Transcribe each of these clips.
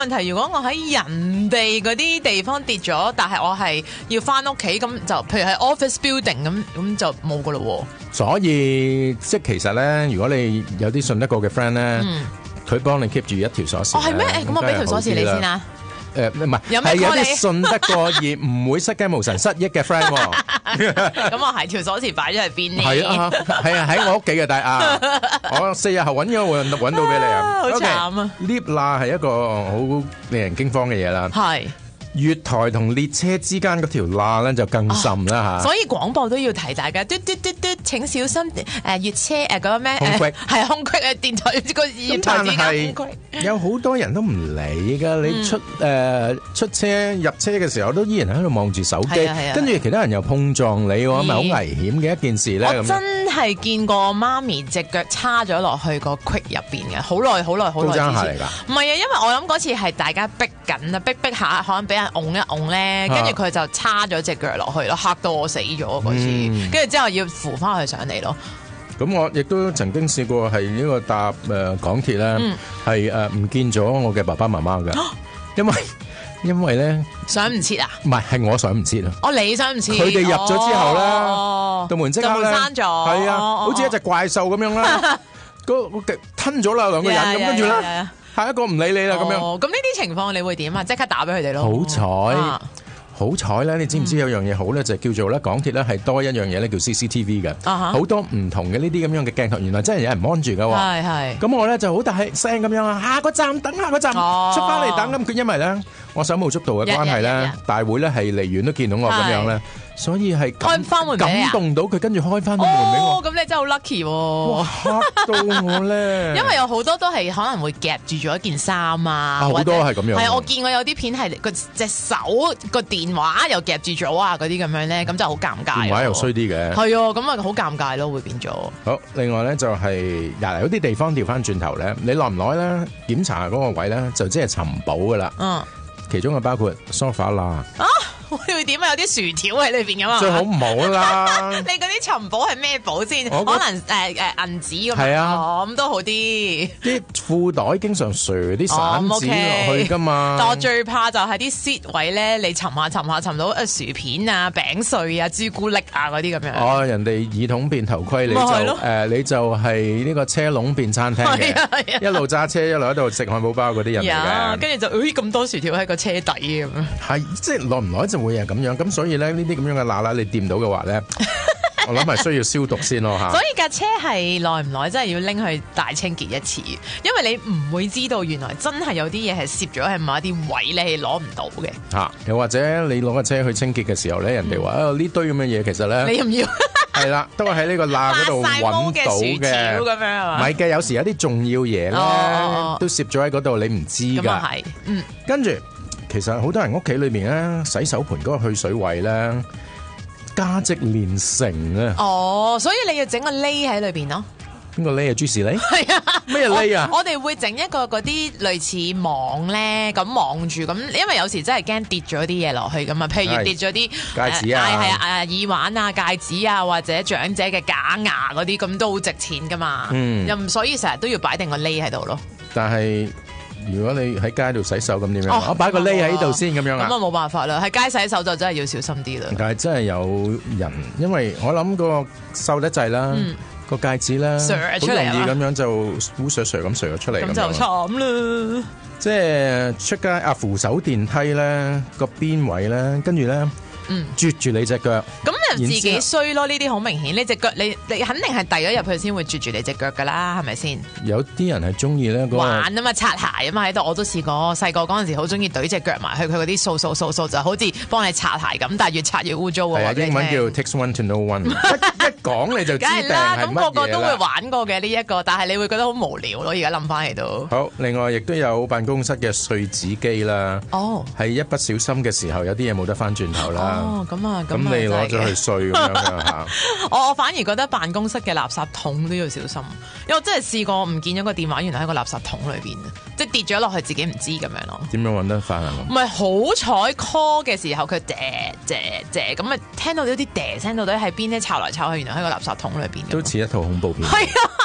問題，如果我喺人哋嗰啲地方跌咗，但係我係要翻屋企，咁就譬如係 office building 咁就冇噶咯。 所以即係其實咧，如果你有啲信得過嘅 friend 咧，佢幫你 keep 住一條鎖匙。 哦，係咩？咁我俾條鎖匙你先啊。 唔係，係有啲信得過而唔會失驚無神失憶嘅 friend。 咁我係條鎖匙擺咗喺邊呢？ 係啊，喺我屋企嘅，但係我4日後揾到俾你啊！ 好慘啊 ！lift 罅係一個好令人驚慌嘅嘢啦。 係。 月台同列車之間嗰條罅咧就更甚啦嚇。 所以廣播都要提大家，嘟嘟嘟嘟，請小心月車嗰個咩？ 空隙係空隙啊！電台個月台之間空隙。 有好多人都唔理㗎，你出車入車嘅時候都依然喺度望住手機，跟住其他人又碰撞你喎，咪好危險嘅一件事咧。 我真係見過媽咪隻腳叉咗落去個隙入邊嘅，好耐之前。唔係啊，因為我諗嗰次係大家逼緊啊，逼下可能俾人拱一拱咧，跟住佢就叉咗隻腳落去咯，嚇到我死咗嗰次，跟住之後要扶翻佢上嚟咯。 咁我亦都曾經試過係呢個搭港鐵咧，係唔見咗我嘅爸爸媽媽嘅，因為咧上唔切啊？唔係，係我上唔切啊！ 你上唔切？ 佢哋入咗之後咧，道門即刻咧閂咗， 係啊，好似一隻怪獸咁樣啦，吞咗啦兩個人咁，跟住咧下一個唔理你啦咁樣。 咁呢啲情況你會點啊？即刻打俾佢哋咯。 好彩咧，你知唔知有樣嘢好咧？就叫做咧港鐵咧係多一樣嘢咧叫 CCTV 嘅，好多唔同嘅呢啲咁樣嘅鏡頭，原來真係有人 mon 住噶。係。咁我咧就好大聲咁樣啊，下個站等下個站出翻嚟等咁。佢因為咧我手舞足蹈嘅關係咧，大會咧係離遠都見到我咁樣咧，所以係開翻門感動到佢，跟住開翻門俾我。 咁你真係好 lucky 喎！ 嚇到我咧， 因為有好多都係可能會夾住咗一件衫啊， 好多係咁樣。 係我見過有啲片係個隻手個電話又夾住咗啊，嗰啲咁樣咧，咁就好尷尬。 電話又衰啲嘅。 係啊，咁啊好尷尬咯，會變咗。 好，另外咧就係有啲地方調翻轉頭咧，你耐唔耐咧檢查嗰個位咧，就即係尋寶噶啦。其中啊包括梳化啦。 會點啊？有啲薯條喺裏邊噶嘛？ 最好唔好啦！ 你嗰啲尋寶係咩寶先？可能銀紙咁。係啊， 咁都好啲。 啲褲袋經常瀡啲散紙落去噶嘛。 但我最怕就係啲 seat 位咧，你尋到薯片啊、餅碎啊、朱古力啊嗰啲咁樣。 哦，人哋耳筒變頭盔，你就係呢個車籠變餐廳嘅，一路揸車一路喺度食漢堡包嗰啲人嚟嘅。 跟住就咁多薯條喺個車底咁樣。 係，即係耐唔耐就會係咁樣，咁所以咧呢啲咁樣嘅罅你掂到嘅話咧，我諗係需要消毒先咯嚇。 所以架車係耐唔耐真係要拎去大清潔一次，因為你唔會知道原來真係有啲嘢係攝咗喺某一啲位你係攞唔到嘅嚇。又或者你攞個車去清潔嘅時候咧，人哋話呢堆咁嘅嘢其實咧， 你要唔要？ 係啦，都係喺呢個罅嗰度揾到嘅。 咁樣唔係嘅，有時有啲重要嘢咧都攝咗喺嗰度，你唔知㗎。 咁係， 跟住。其實好多人屋企裏面咧，洗手盆嗰個去水位咧，價值連城啊！ 哦，所以你要整個喱喺裏邊咯。 邊個喱啊？芝士喱？ 係啊， 咩喱啊？ 我哋會整一個嗰啲類似網咧，咁網住咁，因為有時真係驚跌咗啲嘢落去噶嘛，譬如跌咗啲戒指啊， 耳環啊、戒指啊，或者長者嘅假牙嗰啲，咁都好值錢噶嘛。又唔所以成日都要擺定個喱喺度咯。 但係。如果你喺街度洗手咁點樣？我擺個喱喺度先咁樣啊？ 咁啊冇辦法啦，喺街洗手就真係要小心啲啦。 但係真係有人，因為我諗個瘦得滯啦，個戒指啦，好容易咁樣就烏削削咁削咗出嚟， 咁就慘啦。 即係出街扶手電梯咧個邊位咧，跟住咧。啜住你隻腳， 咁又自己衰咯。呢啲好明顯，呢隻腳你肯定係遞咗入去先會啜住你隻腳噶啦，係咪先？ 有啲人係中意咧玩啊嘛，擦鞋啊嘛喺度，我都試過。細個嗰陣時好中意懟隻腳埋去佢嗰啲掃就好似幫你擦鞋咁，但係越擦越污糟喎。 係啊，英文叫 takes one to know one，一講你就知定係乜嘢啦。 咁個個都會玩過嘅呢一個，但係你會覺得好無聊咯。而家諗翻嚟都好。另外亦都有辦公室嘅碎紙機啦。哦，係一不小心嘅時候，有啲嘢冇得翻轉頭啦。 哦，咁啊， 咁你攞咗去碎咁樣嚇。 我反而覺得辦公室嘅垃圾桶都要小心，因為我真係試過唔見咗個電話，原來喺個垃圾桶裏邊，即係跌咗落去自己唔知咁樣咯。 點樣揾得翻啊？ 唔係好彩 call 嘅時候，佢咁啊，聽到有啲聲到底喺邊咧？抄來抄去，原來喺個垃圾桶裏邊。 都似一套恐怖片。 係啊，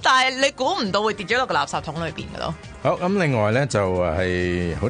但係你估唔到會跌咗落個垃圾桶裏邊嘅咯。 好，咁另外咧就係好